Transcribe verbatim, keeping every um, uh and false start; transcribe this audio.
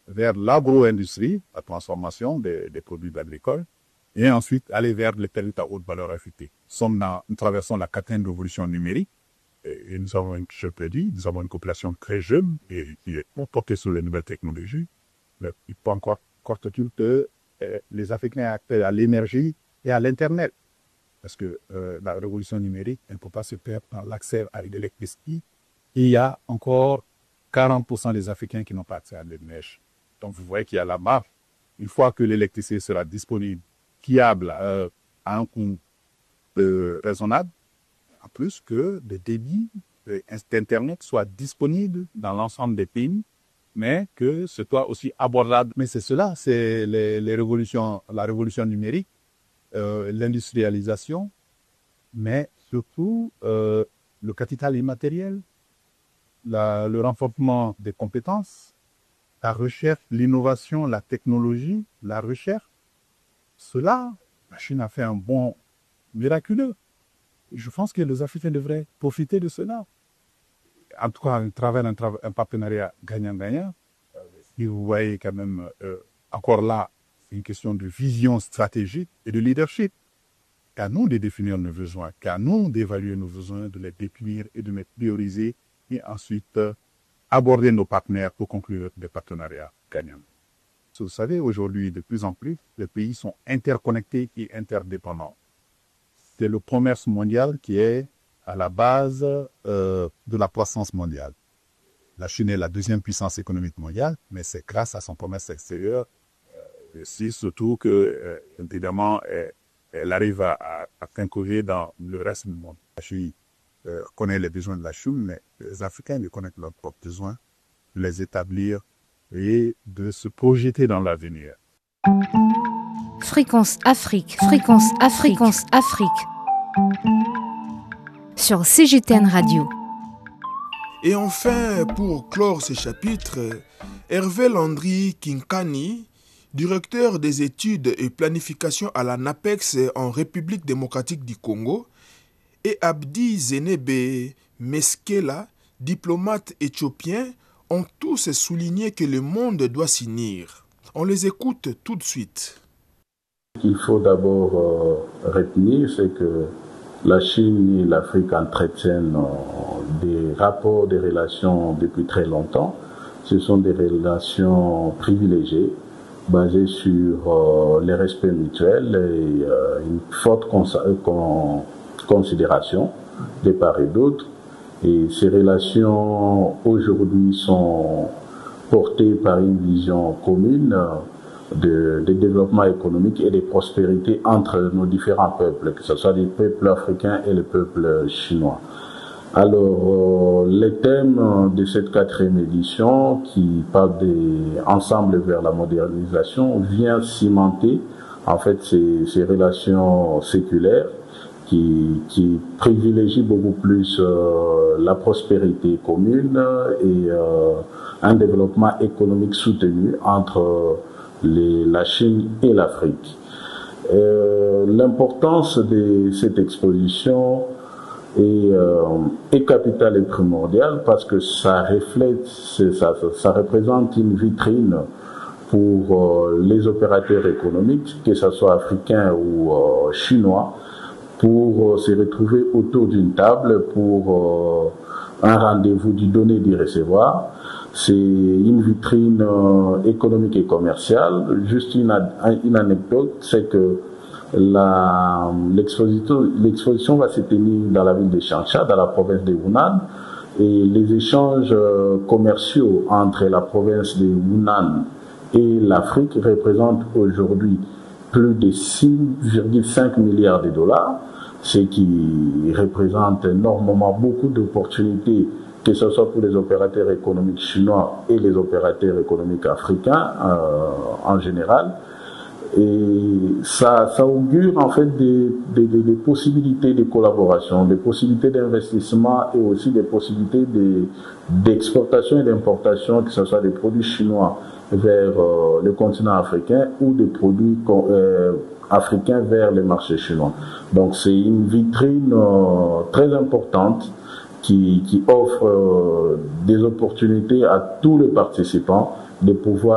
vers l'agro-industrie, la transformation des, des produits agricoles, et ensuite aller vers les territoires à haute valeur ajoutée. Nous, sommes dans, nous traversons la quatrième révolution numérique, et, et nous avons, une, je peux dire, nous avons une population très jeune et qui est portée sur les nouvelles technologies. Mais il faut encore, encore que euh, les Africains ont accès à l'énergie et à l'Internet. Parce que euh, la révolution numérique, elle ne peut pas se faire par l'accès à l'électricité. Il y a encore quarante pour cent des Africains qui n'ont pas accès à l'énergie. Donc, vous voyez qu'il y a la marge. Une fois que l'électricité sera disponible, fiable, euh, à un coût euh, raisonnable, en plus que le débit d'Internet soit disponible dans l'ensemble des pays, mais que ce soit aussi abordable. Mais c'est cela, c'est les, les révolutions, la révolution numérique, euh, l'industrialisation, mais surtout euh, le capital immatériel, la, le renforcement des compétences, la recherche, l'innovation, la technologie, la recherche. Cela, la Chine a fait un bond miraculeux. Je pense que les Africains devraient profiter de cela. En tout cas, à travers un, tra- un partenariat gagnant-gagnant. Et vous voyez quand même, euh, encore là, c'est une question de vision stratégique et de leadership. Qu'à nous de définir nos besoins, qu'à nous d'évaluer nos besoins, de les définir et de les prioriser, et ensuite euh, aborder nos partenaires pour conclure des partenariats gagnants. Vous savez, aujourd'hui, de plus en plus, les pays sont interconnectés et interdépendants. C'est le commerce mondial qui est à la base euh, de la croissance mondiale. La Chine est la deuxième puissance économique mondiale, mais c'est grâce à son commerce extérieur, euh, aussi surtout que, euh, évidemment, elle, elle arrive à, à, à concourir dans le reste du monde. La Chine euh, connaît les besoins de la Chine, mais les Africains ne connaissent leurs propres besoins, de les établir et de se projeter dans l'avenir. Fréquence Afrique, Fréquence Afrique, Fréquence Afrique. Sur C G T N Radio. Et enfin, pour clore ce chapitre, Hervé Landry Kinkani, directeur des études et planification à la NAPEX en République démocratique du Congo, et Abdi Zenebe Meskela, diplomate éthiopien, ont tous souligné que le monde doit s'unir. On les écoute tout de suite. Ce qu'il faut d'abord euh, retenir, c'est que la Chine et l'Afrique entretiennent euh, des rapports, des relations depuis très longtemps. Ce sont des relations privilégiées, basées sur euh, les respects mutuels et euh, une forte cons- con- considération de part et d'autre. Et ces relations aujourd'hui sont portées par une vision commune de, de développement économique et de prospérité entre nos différents peuples, que ce soit les peuples africains et les peuples chinois. Alors, euh, les thèmes de cette quatrième édition, qui parle des ensemble vers la modernisation, vient cimenter en fait ces, ces relations séculaires qui, qui privilégient beaucoup plus euh, la prospérité commune et euh, un développement économique soutenu entre les, la Chine et l'Afrique. Euh, l'importance de cette exposition est, euh, est capitale et primordiale parce que ça reflète, ça, ça représente une vitrine pour euh, les opérateurs économiques, que ce soit africains ou euh, chinois, pour euh, se retrouver autour d'une table pour euh, un rendez-vous du donner et du recevoir. C'est une vitrine euh, économique et commerciale. Juste une, une anecdote, c'est que la, l'exposition, l'exposition va se tenir dans la ville de Changsha, dans la province de Hunan, et les échanges euh, commerciaux entre la province de Hunan et l'Afrique représentent aujourd'hui plus de six virgule cinq milliards de dollars, ce qui représente énormément beaucoup d'opportunités, que ce soit pour les opérateurs économiques chinois et les opérateurs économiques africains euh, en général. Et ça, ça augure en fait des, des, des possibilités de collaboration, des possibilités d'investissement et aussi des possibilités de, d'exportation et d'importation, que ce soit des produits chinois vers euh, le continent africain ou des produits euh, africains vers les marchés chinois. Donc c'est une vitrine euh, très importante qui, qui offre euh, des opportunités à tous les participants de pouvoir